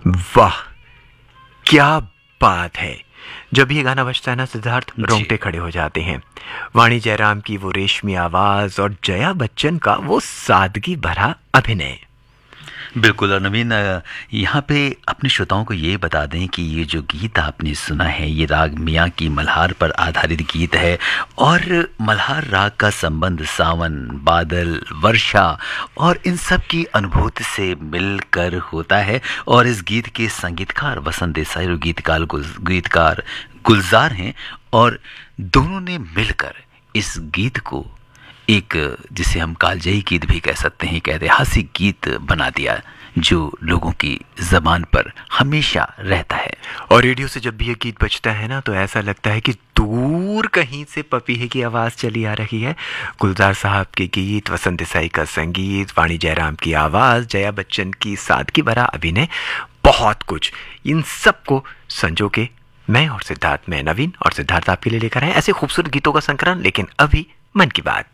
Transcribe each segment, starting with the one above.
वाह, क्या बात है। जब ये गाना बजता है ना सिद्धार्थ, रोंगटे खड़े हो जाते हैं। वाणी जयराम की वो रेशमी आवाज और जया बच्चन का वो सादगी भरा अभिनय। बिल्कुल। और नवीन, यहाँ पे अपने श्रोताओं को ये बता दें कि ये जो गीत आपने सुना है ये राग मियाँ की मल्हार पर आधारित गीत है। और मल्हार राग का संबंध सावन, बादल, वर्षा और इन सब की अनुभूति से मिलकर होता है। और इस गीत के संगीतकार वसंत देसाई और गीतकार गुलजार हैं। और दोनों ने मिलकर इस गीत को एक, जिसे हम कालजयी गीत भी कह सकते हैं, एक ऐतिहासिक गीत बना दिया जो लोगों की ज़बान पर हमेशा रहता है। और रेडियो से जब भी ये गीत बजता है ना तो ऐसा लगता है कि दूर कहीं से पपीहे की आवाज़ चली आ रही है। गुलजार साहब के गीत, वसंत देसाई का संगीत, वाणी जयराम की आवाज़, जया बच्चन की सादगी भरा अभिनय, बहुत कुछ। इन सब को संजो के मैं और सिद्धार्थ, मैं नवीन और सिद्धार्थ आपके लिए लेकर आए ऐसे खूबसूरत गीतों का संकलन। लेकिन अभी मन की बात।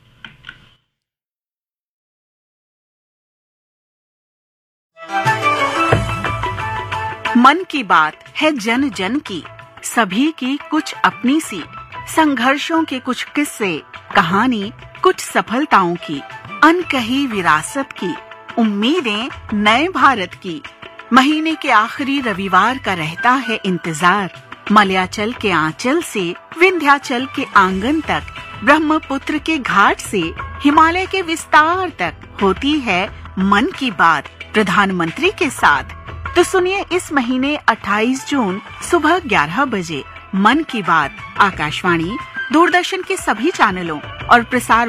मन की बात है जन जन की, सभी की कुछ अपनी सी, संघर्षों के कुछ किस्से, कहानी कुछ सफलताओं की, अनकही विरासत की, उम्मीदें नए भारत की। महीने के आखिरी रविवार का रहता है इंतजार। मलयाचल के आंचल से विंध्याचल के आंगन तक, ब्रह्मपुत्र के घाट से हिमालय के विस्तार तक होती है मन की बात प्रधानमंत्री के साथ। तो सुनिए इस महीने 28 जून सुबह 11 बजे मन की बात आकाशवाणी, दूरदर्शन के सभी चैनलों और प्रसार